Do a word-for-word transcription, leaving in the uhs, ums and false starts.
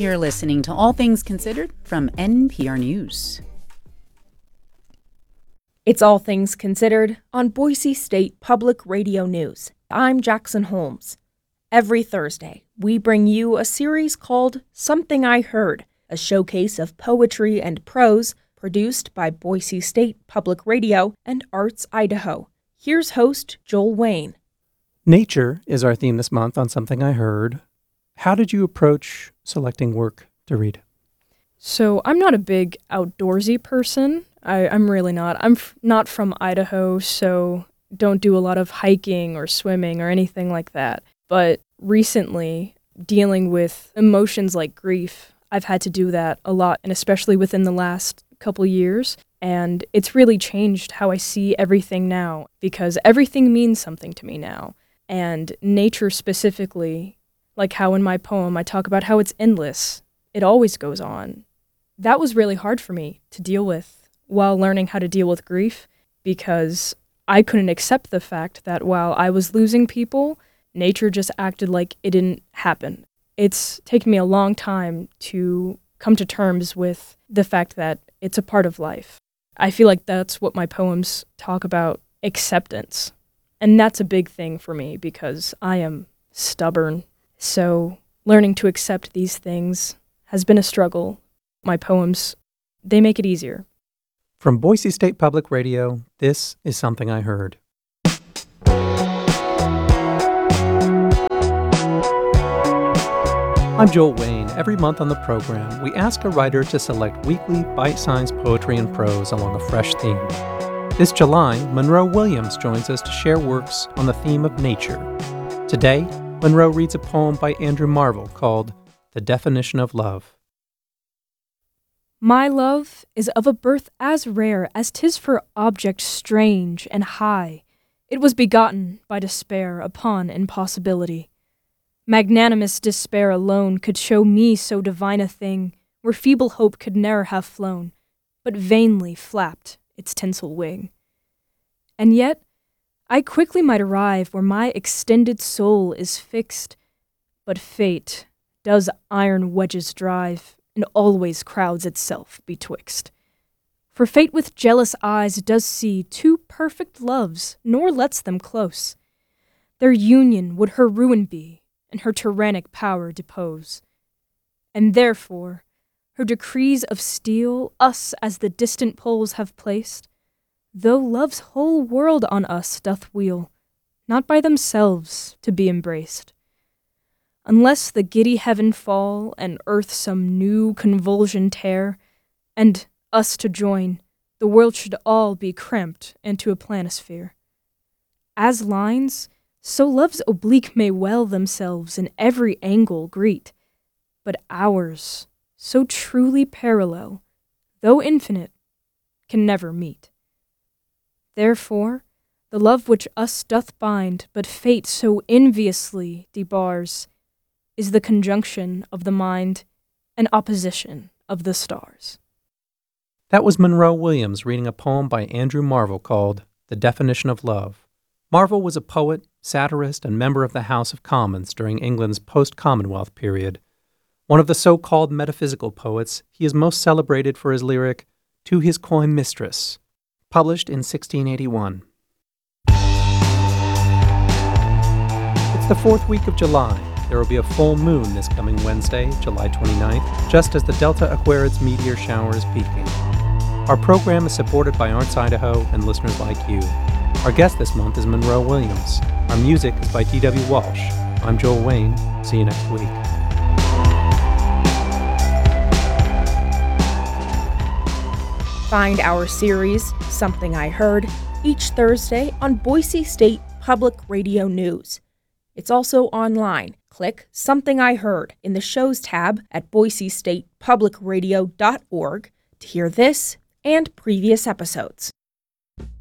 You're listening to All Things Considered from N P R News. It's All Things Considered on Boise State Public Radio News. I'm Jackson Holmes. Every Thursday, we bring you a series called Something I Heard, a showcase of poetry and prose produced by Boise State Public Radio and Arts Idaho. Here's host Joel Wayne. Nature is our theme this month on Something I Heard. How did you approach selecting work to read? So I'm not a big outdoorsy person. I, I'm really not. I'm f- not from Idaho, so don't do a lot of hiking or swimming or anything like that. But recently, dealing with emotions like grief, I've had to do that a lot, and especially within the last couple years. And it's really changed how I see everything now, because everything means something to me now. And nature specifically, like how in my poem I talk about how it's endless. It always goes on. That was really hard for me to deal with while learning how to deal with grief, because I couldn't accept the fact that while I was losing people, nature just acted like it didn't happen. It's taken me a long time to come to terms with the fact that it's a part of life. I feel like that's what my poems talk about, acceptance. And that's a big thing for me because I am stubborn. So learning to accept these things has been a struggle. My poems, they make it easier. From Boise State Public Radio, this is Something I Heard. I'm Joel Wayne. Every month on the program, we ask a writer to select weekly bite-sized poetry and prose along a fresh theme. This July, Monroe Williams joins us to share works on the theme of nature. Today, Monroe reads a poem by Andrew Marvell called The Definition of Love. My love is of a birth as rare as 'tis for object strange and high. It was begotten by despair upon impossibility. Magnanimous despair alone could show me so divine a thing, where feeble hope could ne'er have flown, but vainly flapped its tinsel wing. And yet, I quickly might arrive where my extended soul is fixed, but fate does iron wedges drive, and always crowds itself betwixt. For fate with jealous eyes does see two perfect loves, nor lets them close. Their union would her ruin be, and her tyrannic power depose. And therefore, her decrees of steel us as the distant poles have placed, though love's whole world on us doth wheel, not by themselves to be embraced. Unless the giddy heaven fall, and earth some new convulsion tear, and us to join, the world should all be cramped into a planisphere. As lines, so love's oblique may well themselves in every angle greet, but ours, so truly parallel, though infinite, can never meet. Therefore, the love which us doth bind, but fate so enviously debars, is the conjunction of the mind and opposition of the stars. That was Monroe Williams reading a poem by Andrew Marvell called The Definition of Love. Marvell was a poet, satirist, and member of the House of Commons during England's post-Commonwealth period. One of the so-called metaphysical poets, he is most celebrated for his lyric, To His Coy Mistress, published in sixteen eighty-one. It's the fourth week of July. There will be a full moon this coming Wednesday, July twenty-ninth, just as the Delta Aquarids meteor shower is peaking. Our program is supported by Arts Idaho and listeners like you. Our guest this month is Monroe Williams. Our music is by D W Walsh. I'm Joel Wayne. See you next week. Find our series, Something I Heard, each Thursday on Boise State Public Radio News. It's also online. Click Something I Heard in the Shows tab at boise state public radio dot org to hear this and previous episodes.